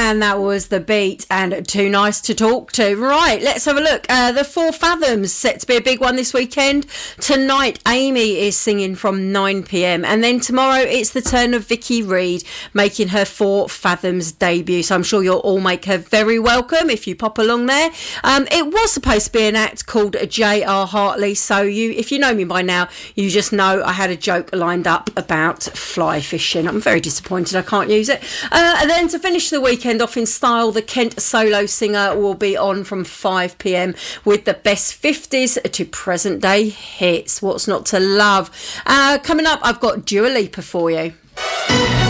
And that was The Beat and Too Nice to Talk To. Right, let's have a look. The Four Fathoms set to be a big one this weekend. Tonight, Amy is singing from 9 p.m. And then tomorrow, it's the turn of Vicky Reid making her Four Fathoms debut. So I'm sure you'll all make her very welcome if you pop along there. It was supposed to be an act called J.R. Hartley. So if you know me by now, you just know I had a joke lined up about fly fishing. I'm very disappointed I can't use it. And then to finish the weekend off in style, the Kent Solo Singer will be on from 5 p.m. with the best 50s to present day hits. What's not to love? Coming up, I've got Dua Lipa for you.